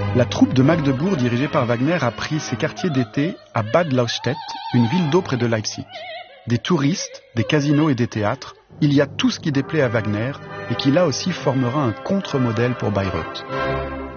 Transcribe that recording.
La troupe de Magdebourg, dirigée par Wagner, a pris ses quartiers d'été à Bad Lauchstädt, une ville d'eau près de Leipzig. Des touristes, des casinos et des théâtres, il y a tout ce qui déplaît à Wagner et qui là aussi formera un contre-modèle pour Bayreuth.